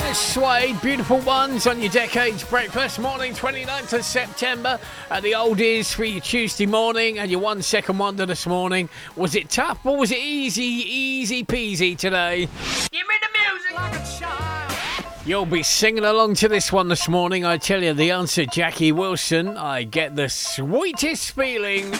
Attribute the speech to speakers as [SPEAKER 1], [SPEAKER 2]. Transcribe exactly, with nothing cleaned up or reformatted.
[SPEAKER 1] Suede, Beautiful Ones on your Decades Breakfast. Morning, twenty-ninth of September at the oldies for your Tuesday morning and your one second wonder this morning. Was it tough or was it easy, easy peasy today? Give me the music like a child. You'll be singing along to this one this morning. I tell you the answer, Jackie Wilson. I get the sweetest feeling